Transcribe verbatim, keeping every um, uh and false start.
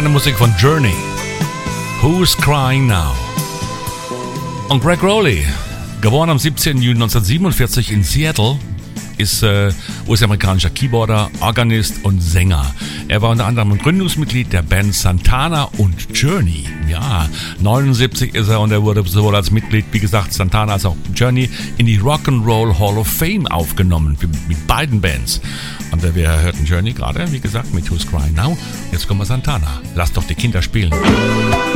Moderne Musik von Journey. Who's Crying Now? Und Gregg Rolie, geboren am siebzehnten Juni neunzehnhundertsiebenundvierzig in Seattle, ist äh, US-amerikanischer Keyboarder, Organist und Sänger. Er war unter anderem Gründungsmitglied der Band Santana und Journey. Ja, neunundsiebzig ist er und er wurde sowohl als Mitglied, wie gesagt, Santana als auch Journey in die Rock'n'Roll Hall of Fame aufgenommen, mit beiden Bands. Und äh, wir hörten Journey gerade, wie gesagt, mit Who's Crying Now. Jetzt kommen wir Santana. Lass doch die Kinder spielen.